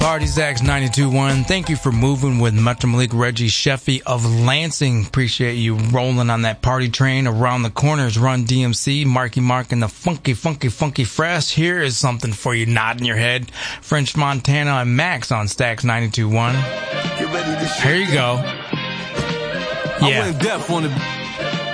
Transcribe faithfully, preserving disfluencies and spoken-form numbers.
Party Zax ninety-two point one. Thank you for moving with Metro Malik, Reggie Sheffy of Lansing. Appreciate you rolling on that party train. Around the corners, Run D M C, Marky Mark, and the funky, funky, funky fresh. Here is something for you nodding your head. French Montana and Max on Stax ninety-two point one. Here you go. Yeah. I went deaf on the